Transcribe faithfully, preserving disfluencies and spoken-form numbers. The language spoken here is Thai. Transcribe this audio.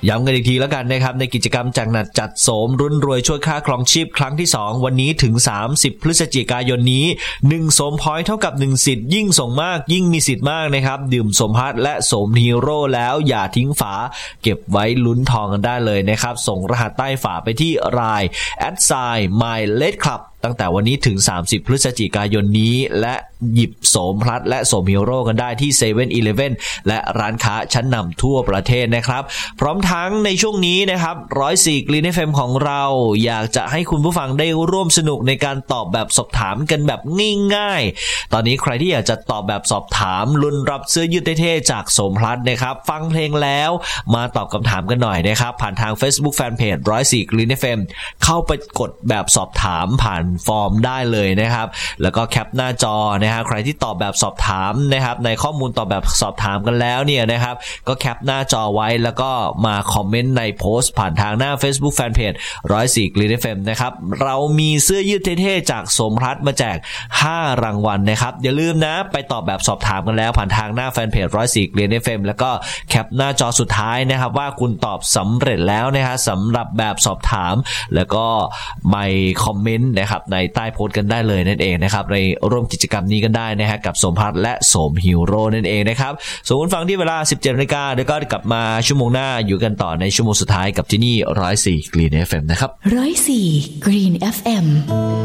ย้ำกันอีกทีแล้วกันนะครับในกิจกรรมจัดหนักจัดโสมรุ่นรวยช่วยค่าครองชีพครั้งที่สองวันนี้ถึงสามสิบพฤศจิกายนนี้หนึ่งโสมพอยต์เท่ากับหนึ่งสิทธิ์ยิ่งส่งมากยิ่งมีสิทธิ์มากนะครับดื่มโสมพัดและโสมฮีโร่แล้วอย่าทิ้งฝาเก็บไว้ลุ้นทองกันได้เลยนะครับส่งรหัสใต้ฝาไปที่ ไลน์ แอท ไซน์ มาย เลด คลับตั้งแต่วันนี้ถึงสามสิบพฤศจิกายนนี้และหยิบโสมพลัดและโสมฮีโร่กันได้ที่ เซเว่น อีเลฟเว่น และร้านค้าชั้นนำทั่วประเทศนะครับพร้อมทั้งในช่วงนี้นะครับหนึ่งร้อยสี่ Green เอฟ เอ็ม ของเราอยากจะให้คุณผู้ฟังได้ร่วมสนุกในการตอบแบบสอบถามกันแบบง่ายๆตอนนี้ใครที่อยากจะตอบแบบสอบถามลุ้นรับเสื้อยืดเท่ๆจากโสมพลัดนะครับฟังเพลงแล้วมาตอบคำถามกันหน่อยนะครับผ่านทาง Facebook Fanpage หนึ่งร้อยสี่ Green เอฟ เอ็ม เข้าไปกดแบบสอบถามผ่านฟอร์มได้เลยนะครับแล้วก็แคปหน้าจอนะฮะใครที่ตอบแบบสอบถามนะครับในข้อมูลตอบแบบสอบถามกันแล้วเนี่ยนะครับก็แคปหน้าจอไว้แล้วก็มาคอมเมนต์ในโพสต์ผ่านทางหน้า Facebook Fanpage หนึ่งร้อยสี่ Green เอฟ เอ็ม นะครับเรามีเสื้อยืดเท่ๆจากโสมพลัดมาแจกห้ารางวัลนะครับอย่าลืมนะไปตอบแบบสอบถามกันแล้วผ่านทางหน้าแฟนเพจหนึ่งร้อยสี่ Green เอฟ เอ็ม แล้วก็แคปหน้าจอสุดท้ายนะครับว่าคุณตอบสำเร็จแล้วนะฮะสำหรับแบบสอบถามแล้วก็ไม่คอมเมนต์นะครับในใต้โพสต์กันได้เลยนั่นเองนะครับในร่วมกิจกรรมนี้กันได้นะฮะกับโสมพัดและโสมฮีโร่นั่นเองนะครับสมมุติฟังที่เวลา สิบเจ็ดนาฬิกา แล้วก็กลับมาชั่วโมงหน้าอยู่กันต่อในชั่วโมงสุดท้ายกับที่นี่หนึ่งร้อยสี่ Green เอฟ เอ็ม นะครับหนึ่งร้อยสี่ Green เอฟ เอ็ม